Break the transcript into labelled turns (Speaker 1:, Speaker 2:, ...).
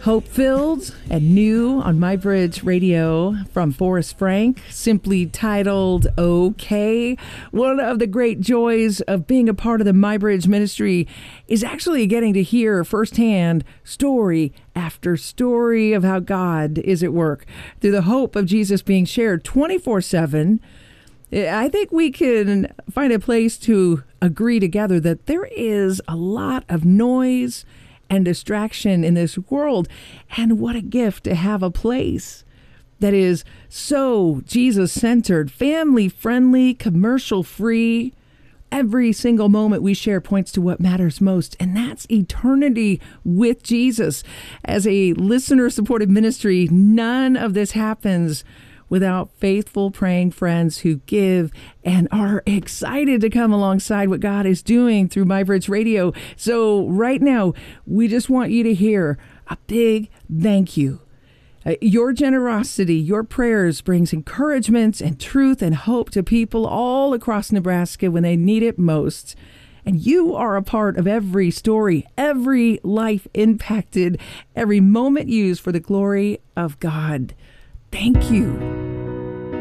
Speaker 1: Hope-filled and new on MyBridge Radio from Forrest Frank, simply titled OK. One of the great joys of being a part of the MyBridge ministry is actually getting to hear firsthand story after story of how God is at work through the hope of Jesus being shared 24/7. I think we can find a place to agree together that there is a lot of noise and distraction in this world. And what a gift to have a place that is so Jesus-centered, family-friendly, commercial-free. Every single moment we share points to what matters most, and that's eternity with Jesus. As a listener-supported ministry, none of this happens without faithful praying friends who give and are excited to come alongside what God is doing through MyBridge Radio. So right now, we just want you to hear a big thank you. Your generosity, your prayers brings encouragement and truth and hope to people all across Nebraska when they need it most. And you are a part of every story, every life impacted, every moment used for the glory of God. Thank you.